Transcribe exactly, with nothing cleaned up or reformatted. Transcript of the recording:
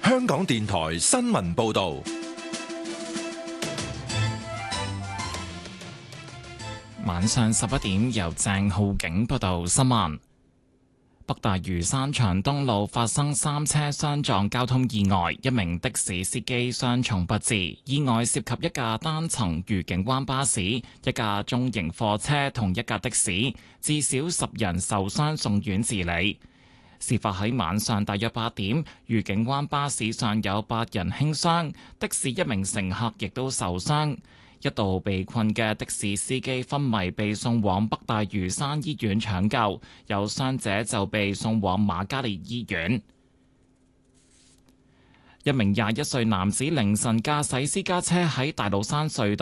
香港電台新聞報道。 晚上十一點，由鄭浩景報道新聞。北大嶼山長東路發生三車相撞交通意外，一名的士司機傷重不治。意外涉及一架單層愉景灣巴士、一架中型貨車同一架的士，至少十人受傷送院治理。事發喺晚上大約八點，愉景灣巴士上有八人輕傷，的士一名乘客亦都受傷。一度被困嘅的，的士司機昏迷，被送往北大嶼山醫院搶救，有傷者就被送往瑪嘉烈醫院。一名廿一歲男子凌晨駕駛私家車喺大老山隧道